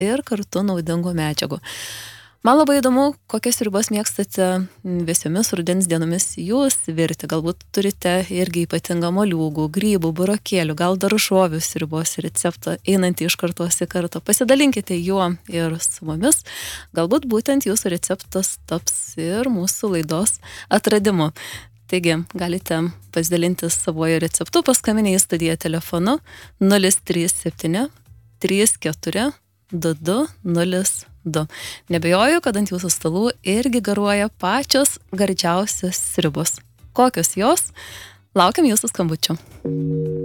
ir kartu naudingų medžiagų. Man labai įdomu, kokias sriubas mėgstate vėsiomis rudens dienomis jūs virti. Galbūt turite irgi ypatingą moliūgų, grybų, burokėlių, gal daržovių sriubos receptą einantį iš kartos į kartą. Pasidalinkite juo ir su mumis. Galbūt būtent jūsų receptas taps ir mūsų laidos atradimu. Taigi, galite pasidalinti savojo receptu, paskambinę į studiją telefonu 037 34 2202. Nebejoju, kad ant jūsų stalų irgi garuoja pačios gardžiausios sriubos. Kokios jos? Laukiam jūsų skambučių.